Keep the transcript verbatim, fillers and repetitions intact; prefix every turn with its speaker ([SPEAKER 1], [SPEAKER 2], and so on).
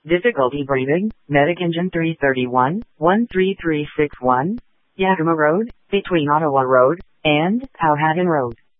[SPEAKER 1] Difficulty breathing, Medic Engine three thirty-one, one three three six one, Yakima Road, between Ottawa Road and Powhatan Road.